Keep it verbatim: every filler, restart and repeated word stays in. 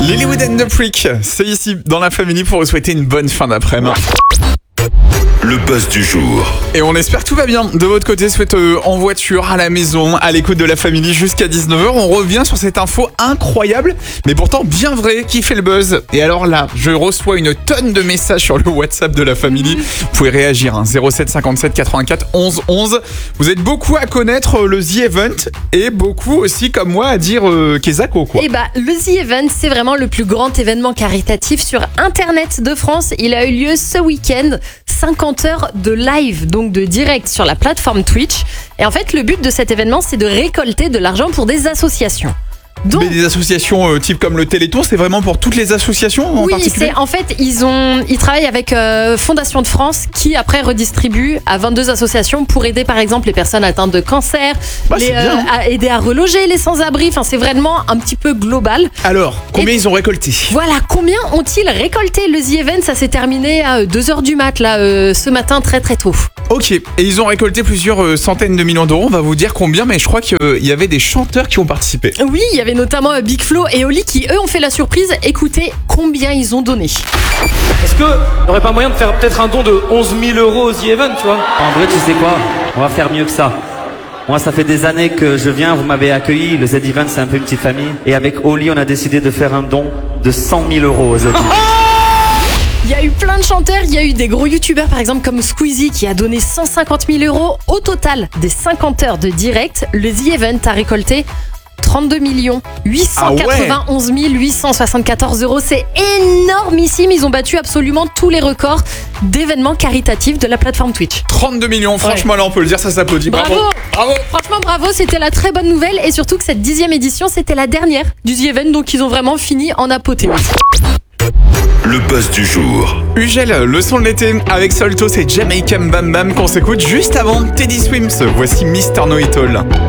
Lilywood and the Freak, c'est ici dans la famille pour vous souhaiter une bonne fin d'après-midi. Le buzz du jour. Et on espère que tout va bien de votre côté, soit euh, en voiture, à la maison, à l'écoute de la famille jusqu'à dix-neuf heures. On revient sur cette info incroyable, mais pourtant bien vraie, qui fait le buzz. Et alors là, je reçois une tonne de messages sur le WhatsApp de la famille. Vous pouvez réagir, hein, zéro sept cinquante-sept quatre-vingt-quatre onze onze. Vous êtes beaucoup à connaître le The Event et beaucoup aussi comme moi à dire euh, Kezako, quoi. Et bah, le The Event, c'est vraiment le plus grand événement caritatif sur Internet de France. Il a eu lieu ce week-end. cinquante heures de live, donc de direct sur la plateforme Twitch. Et en fait, le but de cet événement, c'est de récolter de l'argent pour des associations. Donc, mais des associations euh, type comme le Téléthon, c'est vraiment pour toutes les associations en oui, particulier. c'est en fait ils ont ils travaillent avec euh, Fondation de France qui après redistribue à vingt-deux associations pour aider par exemple les personnes atteintes de cancer, Bah, les, c'est bien, hein. à aider à reloger les sans-abri. Enfin, c'est vraiment un petit peu global. Alors, combien Et- ils ont récolté? Voilà, combien ont-ils récolté? Le The Event, ça s'est terminé à deux heures du mat là euh, ce matin très très tôt. Ok, et ils ont récolté plusieurs euh, centaines de millions d'euros. On va vous dire combien, mais je crois qu'il euh, y avait des chanteurs qui ont participé. Oui, il y avait notamment euh, Big Flo et Oli qui eux ont fait la surprise. Écoutez combien ils ont donné. Est-ce qu'il n'y aurait pas moyen de faire peut-être un don de onze mille euros au The Event, tu vois? En vrai, tu sais quoi? On va faire mieux que ça. Moi, ça fait des années que je viens, vous m'avez accueilli. Le Z-Event, c'est un peu une petite famille. Et avec Oli, on a décidé de faire un don de cent mille euros au Z-Event. Il y a eu plein de chanteurs, il y a eu des gros youtubeurs par exemple comme Squeezie qui a donné cent cinquante mille euros. Au total des cinquante heures de direct, le The Event a récolté trente-deux millions huit cent quatre-vingt-onze mille huit cent soixante-quatorze euros. C'est énormissime, ils ont battu absolument tous les records d'événements caritatifs de la plateforme Twitch. trente-deux millions, franchement là on peut le dire, ça s'applaudit. Bravo. Bravo. Franchement bravo, c'était la très bonne nouvelle et surtout que cette dixième édition c'était la dernière du The Event, donc ils ont vraiment fini en apothéose. Le buzz du jour. Ugel, le son de l'été avec Soltos et Jamaican Bam Bam qu'on s'écoute juste avant Teddy Swims. Voici Mister Know It All.